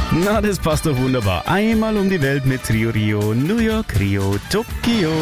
Na, das passt doch wunderbar. Einmal um die Welt mit Trio Rio, New York, Rio, Tokio.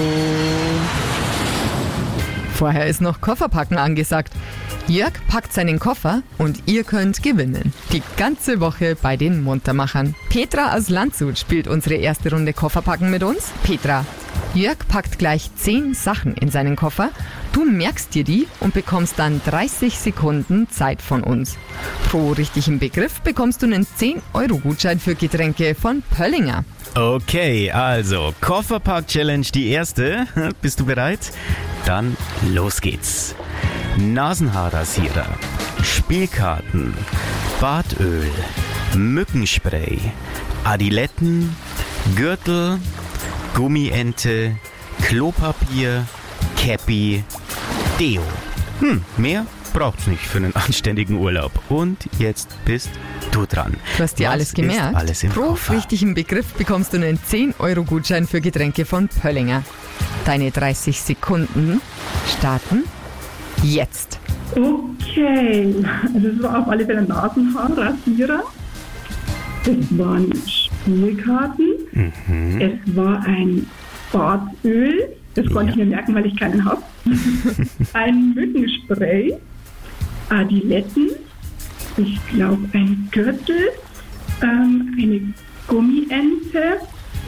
Vorher ist noch Kofferpacken angesagt. Jörg packt seinen Koffer und ihr könnt gewinnen. Die ganze Woche bei den Muntermachern. Petra aus Landshut spielt unsere erste Runde Kofferpacken mit uns. Petra, Jörg packt gleich 10 Sachen in seinen Koffer. Du merkst dir die und bekommst dann 30 Sekunden Zeit von uns. Pro richtigen Begriff bekommst du einen 10-Euro-Gutschein für Getränke von Pöllinger. Okay, also Kofferpack-Challenge die erste. Bist du bereit? Dann los geht's. Nasenhaarrasierer, Spielkarten, Bartöl, Mückenspray, Adiletten, Gürtel, Gummiente, Klopapier, Käppi, Deo. Mehr braucht's nicht für einen anständigen Urlaub. Und jetzt bist du dran. Du hast dir alles gemerkt? Alles im Pro Koffer. richtigen Begriff bekommst du einen 10-Euro-Gutschein für Getränke von Pöllinger. Deine 30 Sekunden starten jetzt. Okay, also es war auf alle Fälle ein Nasenhaarrasierer. Es waren Spielkarten. Es war ein Bartöl. Das konnte ich mir merken, weil ich keinen habe. Ein Mückenspray. Adiletten. Ich glaube ein Gürtel. Eine Gummiente.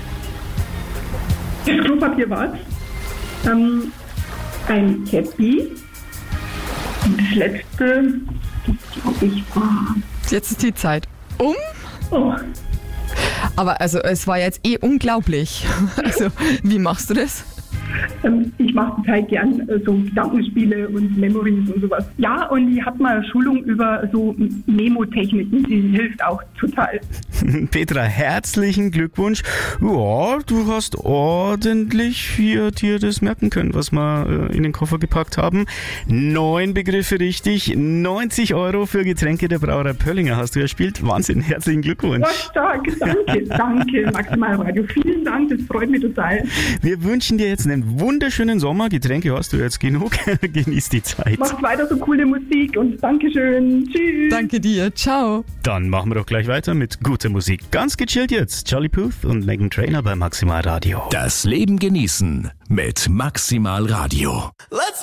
Das Klopapier war es. Ein Käppi. Und das letzte, glaube ich, war... Jetzt ist die Zeit Oh, Aber also es war jetzt unglaublich. Also wie machst du das? ich mache total gern so Gedankenspiele und Memories und sowas. Ja, und ich habe mal eine Schulung über so Memo-Techniken, die hilft auch total. Petra, herzlichen Glückwunsch. Ja, du hast ordentlich hier dir das merken können, was wir in den Koffer gepackt haben. 9 Begriffe richtig, 90 Euro für Getränke der Brauerei Pöllinger hast du erspielt. Wahnsinn, herzlichen Glückwunsch. Ja, stark, danke, Maximal Radio. Vielen Dank, das freut mich total. Wir wünschen dir jetzt einen wunderschönen Sommer. Getränke hast du jetzt genug. Genieß die Zeit. Macht weiter so coole Musik und Dankeschön. Tschüss. Danke dir, ciao. Dann machen wir doch gleich weiter mit guter Musik. Ganz gechillt jetzt. Charlie Puth und Meghan Trainor bei Maximal Radio. Das Leben genießen mit Maximal Radio.